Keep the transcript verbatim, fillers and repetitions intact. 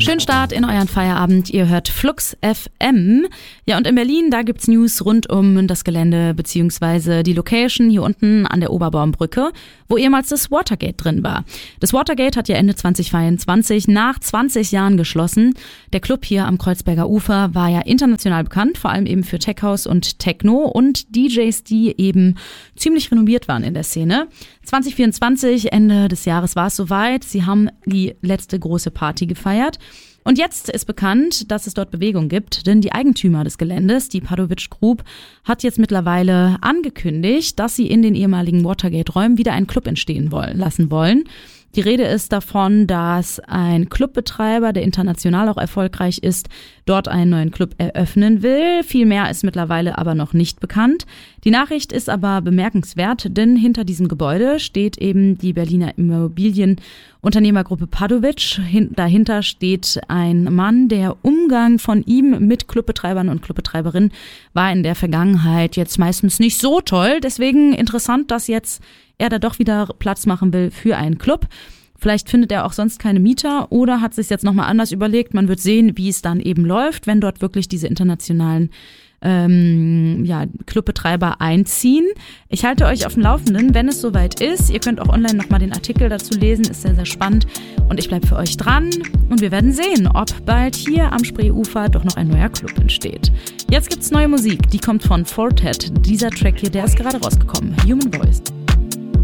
Schönen Start in euren Feierabend. Ihr hört Flux F M. Ja, und in Berlin, da gibt's News rund um das Gelände beziehungsweise die Location hier unten an der Oberbaumbrücke, wo ehemals das Watergate drin war. Das Watergate hat ja Ende zwanzig zweiundzwanzig nach zwanzig Jahren geschlossen. Der Club hier am Kreuzberger Ufer war ja international bekannt, vor allem eben für Tech House und Techno und D Js, die eben ziemlich renommiert waren in der Szene. zwanzig vierundzwanzig, Ende des Jahres, war es soweit. Sie haben die letzte große Party gefeiert. Und jetzt ist bekannt, dass es dort Bewegung gibt, denn die Eigentümer des Geländes, die Padovich Group, hat jetzt mittlerweile angekündigt, dass sie in den ehemaligen Watergate-Räumen wieder einen Club entstehen wollen, lassen wollen. Die Rede ist davon, dass ein Clubbetreiber, der international auch erfolgreich ist, dort einen neuen Club eröffnen will. Viel mehr ist mittlerweile aber noch nicht bekannt. Die Nachricht ist aber bemerkenswert, denn hinter diesem Gebäude steht eben die Berliner Immobilienunternehmergruppe Padovich. Dahinter steht ein Mann, der Umgang von ihm mit Clubbetreibern und Clubbetreiberinnen war in der Vergangenheit jetzt meistens nicht so toll. Deswegen interessant, dass jetzt er da doch wieder Platz machen will für einen Club. Vielleicht findet er auch sonst keine Mieter oder hat sich jetzt nochmal anders überlegt. Man wird sehen, wie es dann eben läuft, wenn dort wirklich diese internationalen ähm, ja, Clubbetreiber einziehen. Ich halte euch auf dem Laufenden, wenn es soweit ist. Ihr könnt auch online nochmal den Artikel dazu lesen, ist sehr, sehr spannend. Und ich bleibe für euch dran und wir werden sehen, ob bald hier am Spreeufer doch noch ein neuer Club entsteht. Jetzt gibt's neue Musik, die kommt von Fortet. Dieser Track hier, der ist gerade rausgekommen. Human Voice.